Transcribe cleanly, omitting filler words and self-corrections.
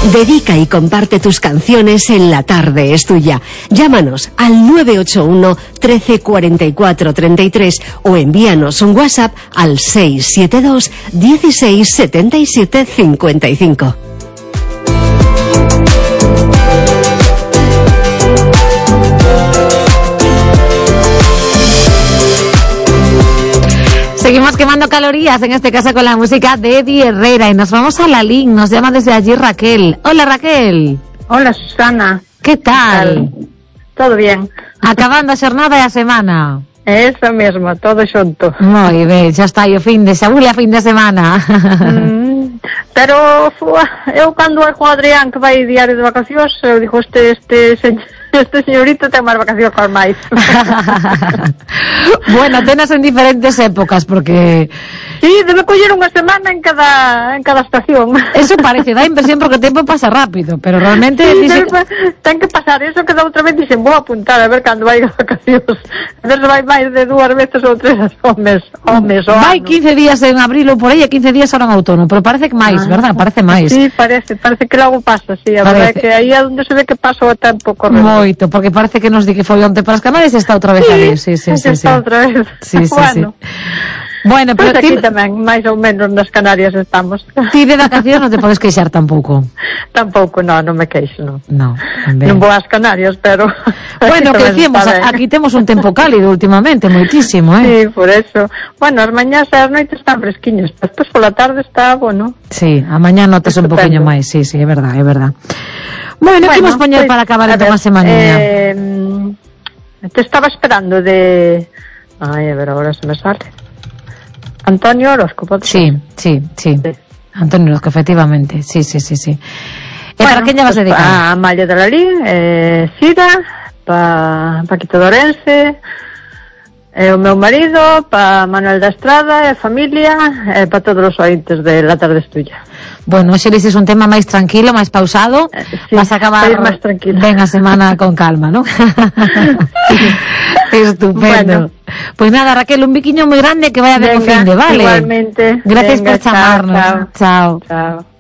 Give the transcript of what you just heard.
Dedica y comparte tus canciones en La Tarde es Tuya. Llámanos al 981 13 44 33 o envíanos un WhatsApp al 672 16 77 55. Seguimos quemando calorías, en este caso con la música de Eddie Herrera, y nos vamos a la LIN, nos llama desde allí Raquel. Hola Raquel. Hola Susana. ¿Qué tal? Todo bien. Acabando a xornada e a semana. Eso mesmo, todo xunto. Moi ben, xa está aí o fin de semana. Pero eu cando vai con Adrián, que vai diario de vacacións, eu digo, este señorito ten máis vacacións que máis. Bueno, tenas en diferentes épocas, porque... Sí, debe coller unha semana en cada estación. Eso parece, dá impresión porque o tempo pasa rápido, pero realmente... Sí, ten que pasar eso, que da outra vez dixen, vou apuntar a ver cando vai de vacacións. A ver se vai máis de 2 veces ou 3 ao mes. Vai 15 días en abril ou por aí e 15 días ahora en outono, pero parece que máis, verdad? Parece máis. Sí, parece que logo pasa, sí, a verdade é que aí é onde se ve que pasa o tempo correndo. Moito, porque parece que nos di que foi onte para as Canarias e está outra vez ali. Sí. Está outra vez. Sí. Bueno, pero aquí tamén, máis ou menos nas Canarias estamos. Ti de vacacións non te podes queixar tampouco. Tampouco, non me queixo, non. Non vou ás Canarias, pero... Bueno, que decíamos, aquí temos un tempo cálido últimamente, moitísimo, Sí, por eso. Bueno, as mañás e as noites están fresquiños, despois pola tarde está, bueno... Sí, a mañá notas un poquinho máis, sí, é verdade. Bueno, que imos poñer para acabar entón a semaninha? Te estaba esperando de... Ai, a ver, agora se me sale... Antonio Orozco, pode ser? Sí. Antonio Orozco, efectivamente. Sí. E para quen lle vas dedicar? A Amalia de la Lín, Sida, para Paquito Dorense, o meu marido, para Manuel da Estrada, e familia, e para todos os ointes de La Tarde es Tuya. Bueno, xe dices un tema máis tranquilo, máis pausado, sí, vas a acabar máis tranquilo. Ben a semana con calma, ¿no? Estupendo. Bueno. Pues nada, Raquel, un biquiño moi grande, que vaya ben o finde, vale? Igualmente. Gracias por chamarnos. Chao.